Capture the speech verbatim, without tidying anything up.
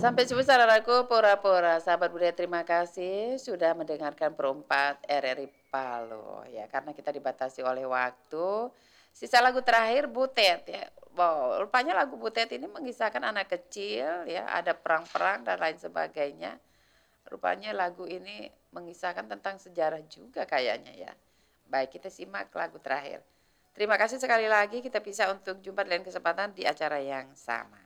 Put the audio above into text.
Sampai jumpa saudaraku pura-pura. Sahabat budaya terima kasih sudah mendengarkan perempat R R I Palu ya, karena kita dibatasi oleh waktu. Sisa lagu terakhir Butet ya. Wow, rupanya lagu Butet ini mengisahkan anak kecil ya, ada perang-perang dan lain sebagainya. Rupanya lagu ini mengisahkan tentang sejarah juga kayaknya ya. Baik, kita simak lagu terakhir. Terima kasih sekali lagi, kita bisa untuk jumpa di lain kesempatan di acara yang sama.